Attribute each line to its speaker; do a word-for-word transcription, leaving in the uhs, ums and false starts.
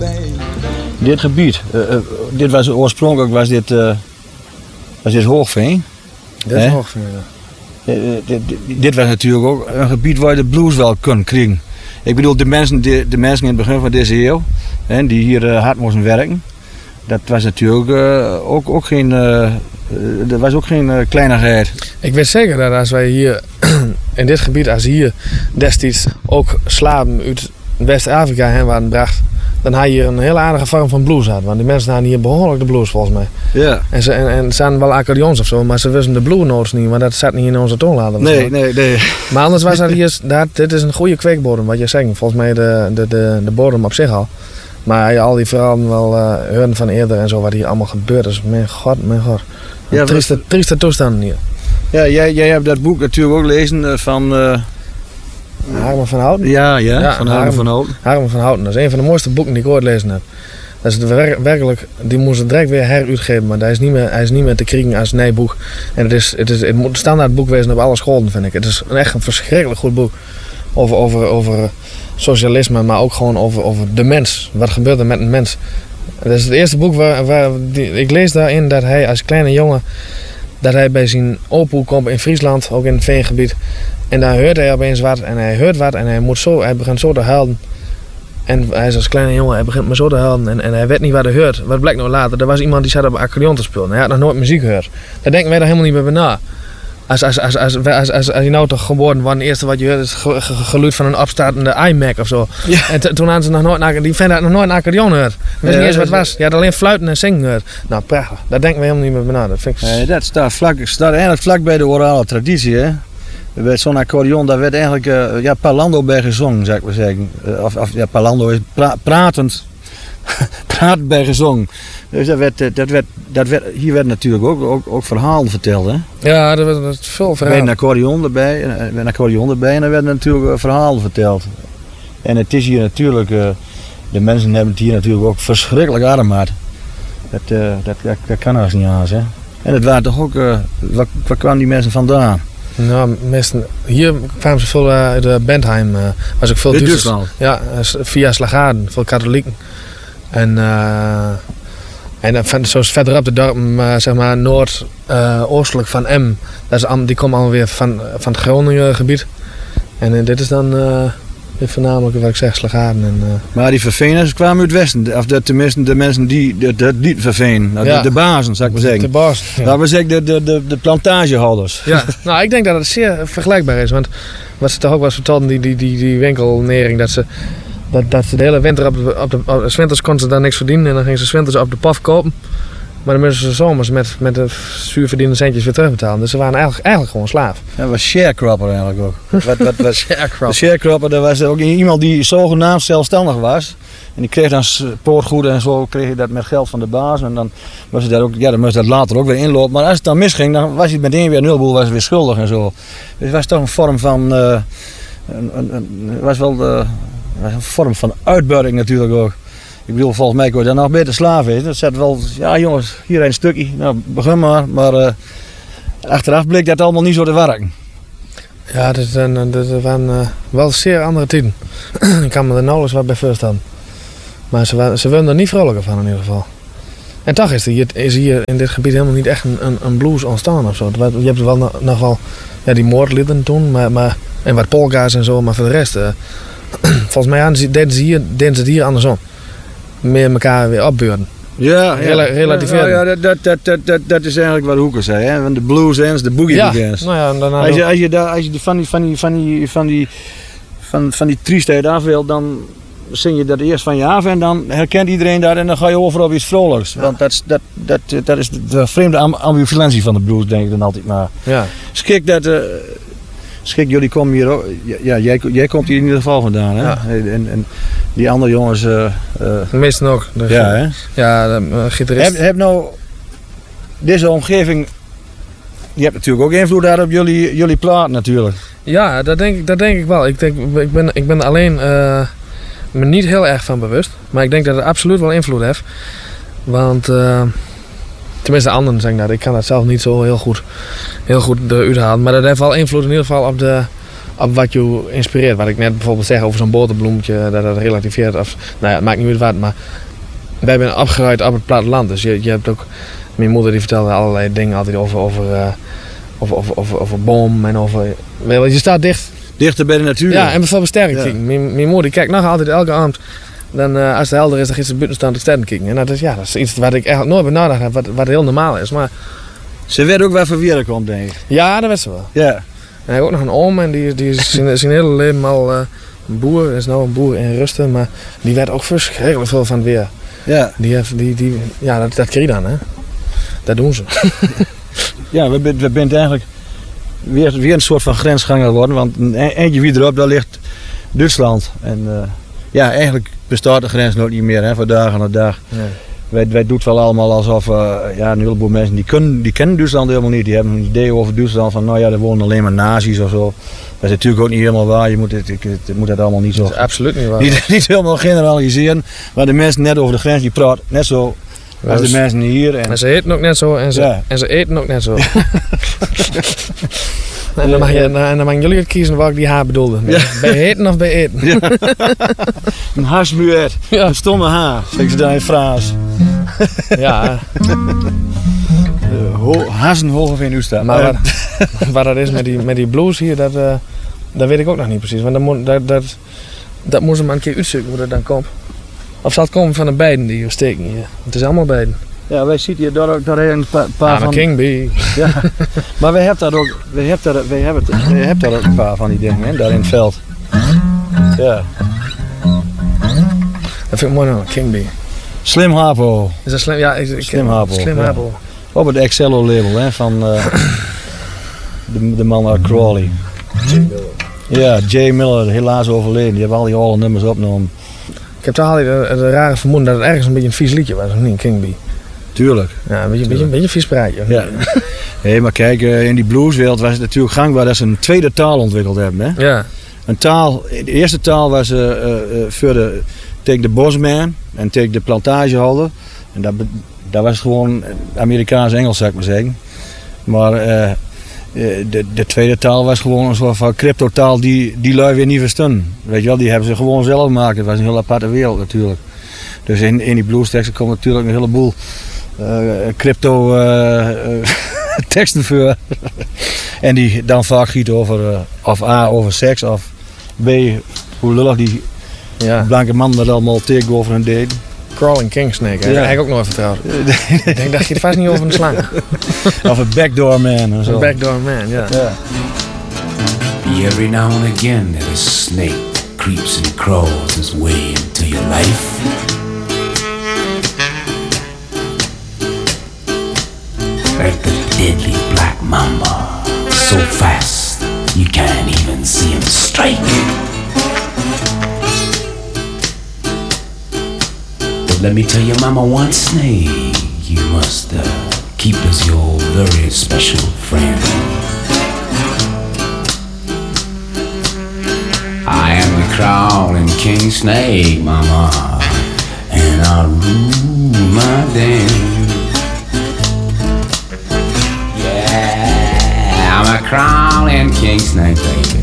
Speaker 1: Dit gebied, uh, uh, dit was oorspronkelijk was dit, uh, was dit Hoogveen.
Speaker 2: Dit is Hoogveen, ja.
Speaker 1: Uh, dit, dit, dit was natuurlijk ook een gebied waar je de blues wel kon krijgen. Ik bedoel, de mensen, de, de mensen in het begin van deze eeuw, hè, die hier uh, hard moesten werken, dat was natuurlijk uh, ook, ook geen, uh, uh, dat was ook geen uh, kleinigheid.
Speaker 2: Ik weet zeker dat als wij hier in dit gebied, als hier destijds ook slaven uit West-Afrika heen waren gebracht, dan had je hier een hele aardige vorm van blues had. Want die mensen hadden hier behoorlijk de blues volgens mij.
Speaker 1: Ja.
Speaker 2: En ze, en, en ze hadden wel accordeons of zo, maar ze wisten de blues notes niet, want dat zat niet in onze toonlader.
Speaker 1: Nee, nee, nee.
Speaker 2: Maar anders was dat hier, dat, dit is een goede kweekbodem, wat je zegt. Volgens mij de, de, de, de bodem op zich al. Maar je al die verhalen wel uh, horen van eerder en zo, wat hier allemaal gebeurd is. Mijn god, mijn god. Ja, trieste, was... trieste toestanden hier.
Speaker 1: Ja, jij, jij hebt dat boek natuurlijk ook gelezen van... Uh...
Speaker 2: Harmen van Houten?
Speaker 1: Ja, ja, ja van Harmen van Houten.
Speaker 2: Harmen van Houten, dat is een van de mooiste boeken die ik ooit gelezen heb. Dat is wer werkelijk, die moest direct weer heruitgeven, maar hij is niet meer, hij is niet meer te krijgen als nijboek. En het, is, het, is, het moet een standaard boek wezen op alle scholen, vind ik. Het is echt een verschrikkelijk goed boek over, over, over socialisme, maar ook gewoon over, over de mens. Wat gebeurt er met een mens? Dat is het eerste boek waar, waar die, ik lees daarin dat hij als kleine jongen, dat hij bij zijn opoe komt in Friesland, ook in het veengebied. En daar hoort hij opeens wat en hij hoort wat en hij, moet zo, hij begint zo te huilen. En hij is als kleine jongen, hij begint maar zo te huilen en, en hij weet niet wat hij hoort. Wat blijkt nou later? Er was iemand die zat op een accordeon te spelen. Hij had nog nooit muziek gehoord. Daar denken wij daar helemaal niet meer bij na. Als, als, als, als, als, als, als je nou toch geboren wordt, het eerste wat je hoort is het geluid van een opstartende iMac of zo. Ja. En toen hadden ze nog nooit, die vent had nog nooit een accordeon gehoord. Ik wist niet eens wat het was. Je had alleen fluiten en zingen gehoord. Nou, prachtig. Daar denken we helemaal niet meer bij na. Dat, vind ik...
Speaker 1: nee, dat staat, vlak, staat eigenlijk vlak bij de orale traditie, hè. Bij zo'n accordeon, daar werd eigenlijk uh, ja, parlando bij gezongen, zou ik maar zeggen. Uh, of, of ja, parlando is pra pratend, pratend bij gezongen. Dus dat werd, dat werd, dat werd, hier werd natuurlijk ook, ook, ook verhalen verteld, hè?
Speaker 2: Ja, er werd veel verhalen.
Speaker 1: Bij een accordeon erbij, bij een accordeon erbij en er werden natuurlijk verhalen verteld. En het is hier natuurlijk, uh, de mensen hebben het hier natuurlijk ook verschrikkelijk arm gehad. Dat, uh, dat, dat, dat kan er niet aan, hè? En het waren toch ook, uh, waar, waar kwamen die mensen vandaan?
Speaker 2: Nou, meestal, hier kwamen ze veel uh, uit uh, Bentheim. Uh, was ook veel Duitsers. Ja, via Slagaden, veel katholieken. En, uh, en uh, zoals verderop de dorpen, uh, zeg maar noord-oostelijk uh, van Em, dat is, die komen allemaal weer van, van het Groningen gebied. En uh, dit is dan uh, voornamelijk wat ik zeg, Slagaden. En, uh...
Speaker 1: Maar die verveners kwamen uit het westen, of de, tenminste de mensen die het niet verveen, nou, ja. de, de bazen zou ik maar zeggen.
Speaker 2: De bazen. Ja.
Speaker 1: Dat wil zeggen de, de, de, de plantagehouders.
Speaker 2: Ja, nou ik denk dat het zeer vergelijkbaar is, want wat ze toch ook wel vertelden, die, die, die, die winkelnering, dat ze, dat, dat ze de hele winter op de, op de, op de winters konden ze daar niks verdienen en dan gingen ze winters op de paf kopen. Maar dan moesten ze zomers met, met de zuurverdiende centjes weer terugbetalen. Dus ze waren eigenlijk, eigenlijk gewoon slaaf.
Speaker 1: Ja, dat was sharecropper eigenlijk ook. wat, wat, wat,
Speaker 2: sharecropper.
Speaker 1: De sharecropper, dat was ook iemand die zogenaamd zelfstandig was. En die kreeg dan poortgoeden en zo, kreeg je dat met geld van de baas. En dan was hij dat ook, ja, dan moest dat later ook weer inlopen. Maar als het dan misging, dan was hij meteen weer nulboel, was hij weer schuldig en zo. Dus het was toch een vorm van, uh, een, een, een, was wel de, was een vorm van uitbuiting natuurlijk ook. Ik bedoel, volgens mij kon je dan nog beter slaven eten. Dat zat wel, ja jongens, hier een stukje, nou begin maar. Maar uh, achteraf bleek dat allemaal niet zo te werken.
Speaker 2: Ja, dat, dat, dat waren uh, wel zeer andere tijden. Ik kan me er nauwelijks wat bij voorstellen. Maar ze, ze werden er niet vrolijker van in ieder geval. En toch is er hier, is hier in dit gebied helemaal niet echt een, een, een blues ontstaan of zo. Je hebt wel nog, nog wel ja, die moordlieden toen, maar, maar, en wat polka's en zo, maar voor de rest... Uh, volgens mij deden ze, hier, deden ze het hier andersom. Meer elkaar weer opbeurden.
Speaker 1: Ja,
Speaker 2: Rel relativeren.
Speaker 1: Ja, ja, dat, dat, dat, dat, dat is eigenlijk wat Hoeker zei, hè? Want de blues ends, de boogie
Speaker 2: ja,
Speaker 1: begins.
Speaker 2: Nou ja, daarna
Speaker 1: als je, als je, daar, als je van die, van die, van die, van die, van, van die triestheid af wil, dan zing je dat eerst van je af en dan herkent iedereen dat en dan ga je overal op iets vrolijks. Ja. Want dat, dat, dat, dat is de vreemde ambivalentie van de blues, denk ik dan altijd maar.
Speaker 2: Ja.
Speaker 1: Schik dat... Uh, Schik, jullie komen hier ook. Ja, jij, jij komt hier in ieder geval vandaan, hè?
Speaker 2: Ja.
Speaker 1: En, en die andere jongens. Uh, uh,
Speaker 2: de meesten ook. De,
Speaker 1: ja, hè?
Speaker 2: Ja, de uh, gitarist.
Speaker 1: Heb, heb nou deze omgeving. Je hebt natuurlijk ook invloed daar op jullie, jullie plaat, natuurlijk.
Speaker 2: Ja, dat denk ik, dat denk ik wel. Ik, denk, ik, ben, ik ben alleen uh, me niet heel erg van bewust. Maar ik denk dat het absoluut wel invloed heeft. Want. Uh, Tenminste, anderen zeggen dat. Ik kan dat zelf niet zo heel goed, heel goed eruit halen. Maar dat heeft wel invloed in ieder geval op de, op wat je inspireert. Wat ik net bijvoorbeeld zeg over zo'n boterbloemetje, dat dat relativeert. Of, nou ja, het maakt niet uit wat, maar wij zijn opgegroeid op het platteland. Dus je, je hebt ook, mijn moeder die vertelde allerlei dingen altijd over, over, uh, over, over, over, over boom en over, je staat dicht.
Speaker 1: Dichter bij de natuur.
Speaker 2: Ja, en bijvoorbeeld sterren
Speaker 1: Ja.
Speaker 2: kijken. Mijn, mijn moeder die kijkt nog altijd elke avond. Dan, uh, als het helder is, dan gaat ze buiten staan te sterren kijken. En dat is, ja, dat is iets wat ik eigenlijk nooit bij nagedacht heb, wat, wat heel normaal is. Maar
Speaker 1: Ze werd ook wel verweerd komt, denk ik.
Speaker 2: ja, dat weet ze wel.
Speaker 1: Ja.
Speaker 2: En hij heeft ook nog een oom en die, die is zijn, zijn hele leven al uh, een boer. Is nou een boer in Rusten, maar die werd ook verschrikkelijk veel van het weer.
Speaker 1: Ja.
Speaker 2: Die heeft, die, die, ja, dat, dat kreeg je dan, hè. Dat doen ze.
Speaker 1: Ja, we, we zijn eigenlijk weer, weer een soort van grensganger geworden. Want een eentje wie erop, daar ligt Duitsland. En uh, ja, eigenlijk bestaat de grens nooit niet meer, hè, van dag aan dag.
Speaker 2: Ja.
Speaker 1: Wij, wij doen het wel allemaal alsof, uh, ja, een heleboel mensen die, kunnen, die kennen Duitsland helemaal niet. Die hebben een idee over Duitsland van, nou ja, er wonen alleen maar nazi's of zo. Dat is natuurlijk ook niet helemaal waar. Je moet het, ik, het moet het allemaal niet zo...
Speaker 2: Dat is absoluut niet waar.
Speaker 1: Niet, niet helemaal generaliseren. Maar de mensen net over de grens, die praten net zo als
Speaker 2: Dus-
Speaker 1: de mensen hier. En,
Speaker 2: En ze eten ook net zo en ze,
Speaker 1: Ja.
Speaker 2: en ze eten ook net zo. En dan, mag je, en dan mogen jullie het kiezen waar ik die haar bedoelde.
Speaker 1: Ja.
Speaker 2: Bij eten of bij eten?
Speaker 1: Ja. Een harsmuet,
Speaker 2: Ja.
Speaker 1: een stomme haar, zeggen ze daar in Frans.
Speaker 2: Ja,
Speaker 1: Uh, ho- Hazenhoog of in Usta.
Speaker 2: maar wat, wat dat is met die, met die blues hier, dat, uh, dat weet ik ook nog niet precies. Want dat, moet, dat, dat, dat moeten ze maar een keer uitzoeken hoe dat dan komt. Of zal het komen van de beiden die hier steken hier? Het is allemaal beiden.
Speaker 1: Ja, wij zitten hier daar, daar een pa- paar
Speaker 2: Ah, maar
Speaker 1: van...
Speaker 2: King Bee.
Speaker 1: Ja. Maar wij hebben daar ook, wij hebben daar, wij hebben, wij hebben daar ook een paar van die dingen, hè, daar in het veld. Ja.
Speaker 2: Dat vind ik mooi nou, King Bee.
Speaker 1: Slim Hapo,
Speaker 2: Is dat slim? Ja, ik, ik,
Speaker 1: Slim Hapo,
Speaker 2: Slim
Speaker 1: ja.
Speaker 2: Hapo.
Speaker 1: op het Excello label, hè, van uh, de, de man uit Crawley. Ja, Jay Miller, helaas overleden. Die hebben al die oude nummers opgenomen.
Speaker 2: Ik heb toch altijd een, een rare vermoeden dat het ergens een beetje een vies liedje was, of niet? King Bee.
Speaker 1: Tuurlijk.
Speaker 2: Ja, een beetje, een beetje, een beetje een vies praatje.
Speaker 1: Ja. Hey, maar kijk, uh, in die blueswereld was het natuurlijk gangbaar dat ze een tweede taal ontwikkeld hebben. Hè?
Speaker 2: Ja.
Speaker 1: Een taal, de eerste taal was uh, uh, voor de, tegen de bosman en tegen de plantagehouder. En dat, be- dat was gewoon Amerikaans-Engels, zou ik maar zeggen. Maar uh, uh, de, de tweede taal was gewoon een soort van cryptotaal die die lui weer niet verstonden. Weet je wel, die hebben ze gewoon zelf gemaakt. Het was een heel aparte wereld natuurlijk. Dus in, in die bluesteksten komt natuurlijk een heleboel uh, crypto uh, uh, teksten voor. En die dan vaak gieten over, uh, of A, over seks, of B, hoe lullig die
Speaker 2: Ja.
Speaker 1: blanke man dat allemaal tegenover hun deed.
Speaker 2: Crawling King Snake, hè?
Speaker 1: Ja.
Speaker 2: Dat heb ik ook nooit vertrouwd. Ik denk dat je het vast niet over een slang.
Speaker 1: Of een backdoor man en zo.
Speaker 2: Een backdoor man, ja.
Speaker 1: Ja.
Speaker 3: Every now and again that a snake creeps and crawls its way into your life. Like the deadly black mamba, so fast you can't even see him strike. But let me tell you, mama, one snake you must uh, keep as your very special friend. I am the crawling king snake, mama, and I rule my den. Yeah, I'm a crawling king snake, baby,